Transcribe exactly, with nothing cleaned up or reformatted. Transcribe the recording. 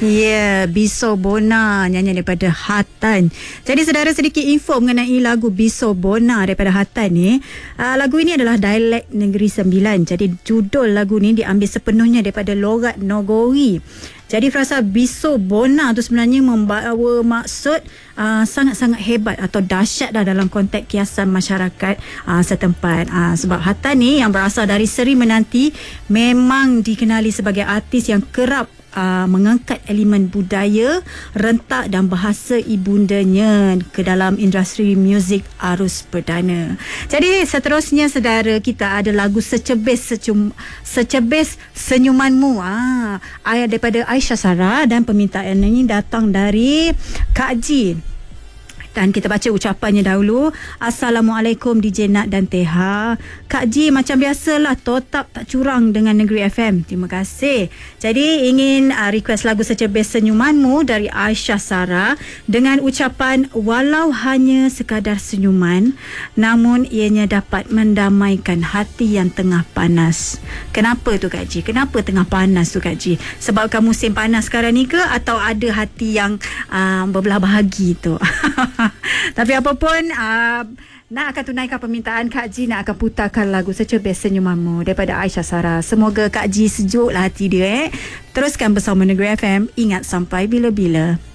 Ya, yeah, Biso Bona, nyanyian daripada Hatan. Jadi saudara, sedikit info mengenai lagu Biso Bona daripada Hatan ni. Uh, lagu ini adalah dialek Negeri Sembilan. Jadi judul lagu ni diambil sepenuhnya daripada logat Nogori. Jadi frasa Biso Bona tu sebenarnya membawa maksud uh, sangat-sangat hebat atau dahsyat dah dalam konteks kiasan masyarakat uh, setempat. Uh, sebab Hatan ni yang berasal dari Seri Menanti memang dikenali sebagai artis yang kerap Uh, mengangkat elemen budaya, rentak dan bahasa ibundanya ke dalam industri muzik arus perdana. Jadi seterusnya saudara, kita ada lagu Secebis Secum, Secebis Senyumanmu, ah, ayat daripada Aisyah Sarah, dan permintaan ini datang dari Kak Ji. Dan kita baca ucapannya dahulu. Assalamualaikum D J Nat dan Teha. Kak Ji, macam biasalah, totap tak curang dengan Negeri F M. Terima kasih. Jadi ingin uh, request lagu Secebis Senyumanmu dari Aisyah Sarah dengan ucapan, walau hanya sekadar senyuman, namun ianya dapat mendamaikan hati yang tengah panas. Kenapa tu Kak Ji? Kenapa tengah panas tu Kak Ji? Sebabkan musim panas sekarang ni ke, atau ada hati yang uh, berbelah bahagi tu? Tapi apapun, uh, nak akan tunaikan permintaan Kak Ji, nak akan putarkan lagu Secebis Senyumanmu daripada Aisyah Sarah. Semoga Kak Ji sejuklah hati dia. eh. Teruskan bersama Negeri F M. Ingat sampai bila-bila.